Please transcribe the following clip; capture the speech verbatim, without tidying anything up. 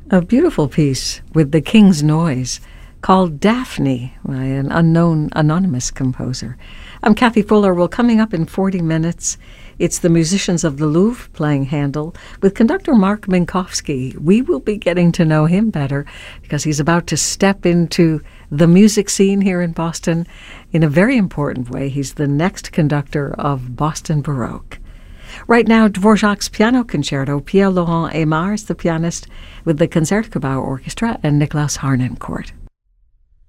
A beautiful piece with the King's Noise called Daphne by an unknown anonymous composer. I'm Kathy Fuller. Well, coming up in forty minutes, it's the musicians of the Louvre playing Handel with conductor Mark Minkowski. We will be getting to know him better because he's about to step into the music scene here in Boston in a very important way. He's the next conductor of Boston Baroque. Right now, Dvorak's Piano Concerto. Pierre-Laurent Aimard is the pianist with the Concertgebouw Orchestra and Niklaus Harnoncourt.